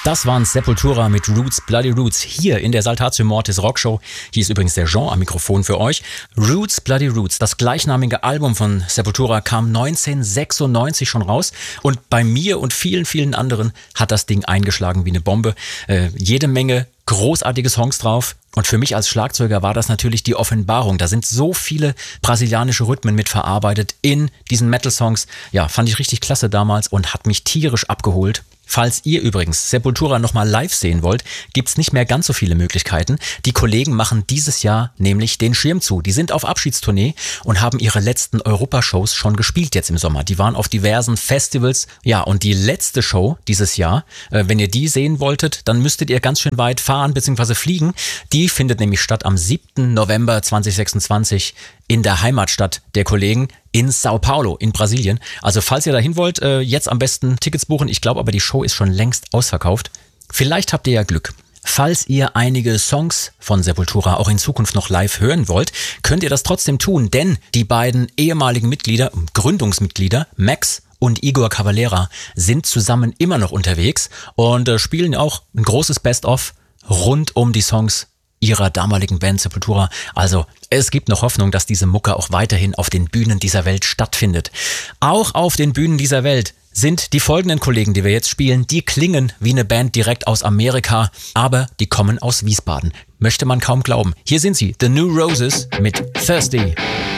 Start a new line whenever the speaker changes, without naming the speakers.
Das waren Sepultura mit Roots, Bloody Roots, hier in der Saltatio Mortis Rockshow. Hier ist übrigens der Jean am Mikrofon für euch. Roots, Bloody Roots, das gleichnamige Album von Sepultura kam 1996 schon raus. Und bei mir und vielen, vielen anderen hat das Ding eingeschlagen wie eine Bombe. Jede Menge großartige Songs drauf. Und für mich als Schlagzeuger war das natürlich die Offenbarung. Da sind so viele brasilianische Rhythmen mit verarbeitet in diesen Metal-Songs. Ja, fand ich richtig klasse damals und hat mich tierisch abgeholt. Falls ihr übrigens Sepultura nochmal live sehen wollt, gibt's nicht mehr ganz so viele Möglichkeiten. Die Kollegen machen dieses Jahr nämlich den Schirm zu. Die sind auf Abschiedstournee und haben ihre letzten Europashows schon gespielt jetzt im Sommer. Die waren auf diversen Festivals. Ja, und die letzte Show dieses Jahr, wenn ihr die sehen wolltet, dann müsstet ihr ganz schön weit fahren bzw. fliegen. Die findet nämlich statt am 7. November 2026 in der Heimatstadt der Kollegen in Sao Paulo in Brasilien. Also falls ihr dahin wollt, jetzt am besten Tickets buchen. Ich glaube aber, die Show ist schon längst ausverkauft. Vielleicht habt ihr ja Glück. Falls ihr einige Songs von Sepultura auch in Zukunft noch live hören wollt, könnt ihr das trotzdem tun, denn die beiden ehemaligen Mitglieder, Gründungsmitglieder, Max und Igor Cavalera, sind zusammen immer noch unterwegs und spielen auch ein großes Best-of rund um die Songs ihrer damaligen Band Sepultura. Also es gibt noch Hoffnung, dass diese Mucke auch weiterhin auf den Bühnen dieser Welt stattfindet. Auch auf den Bühnen dieser Welt sind die folgenden Kollegen, die wir jetzt spielen, die klingen wie eine Band direkt aus Amerika, aber die kommen aus Wiesbaden. Möchte man kaum glauben. Hier sind sie, The New Roses mit Thirsty.